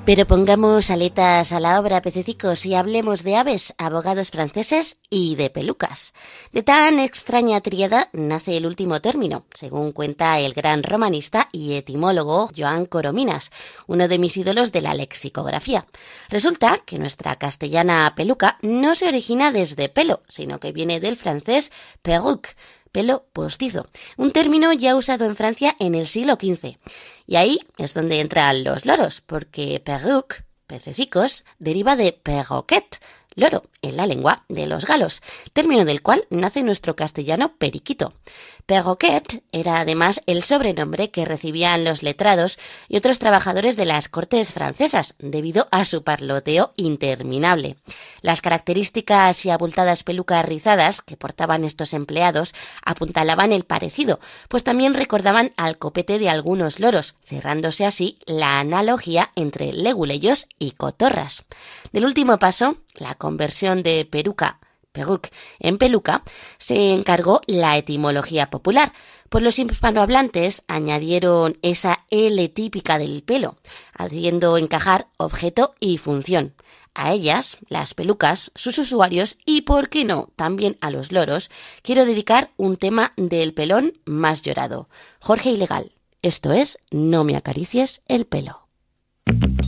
Pero pongamos aletas a la obra, pececicos, y hablemos de aves, abogados franceses y de pelucas. De tan extraña tríada nace el último término, según cuenta el gran romanista y etimólogo Joan Coromines, uno de mis ídolos de la lexicografía. Resulta que nuestra castellana peluca no se origina desde pelo, sino que viene del francés perruque, pelo postizo, un término ya usado en Francia en el siglo XV. Y ahí es donde entran los loros, porque perruque, pececicos, deriva de perroquet, loro, en la lengua de los galos, término del cual nace nuestro castellano periquito. Perroquet era además el sobrenombre que recibían los letrados y otros trabajadores de las cortes francesas, debido a su parloteo interminable. Las características y abultadas pelucas rizadas que portaban estos empleados apuntalaban el parecido, pues también recordaban al copete de algunos loros, cerrándose así la analogía entre leguleyos y cotorras. Del último paso, la conversión de perruque en peluca, se encargó la etimología popular, pues los hispanohablantes añadieron esa L típica del pelo, haciendo encajar objeto y función. A ellas, las pelucas, sus usuarios y, por qué no, también a los loros, quiero dedicar un tema del pelón más llorado. Jorge Ilegal. Esto es No me acaricies el pelo.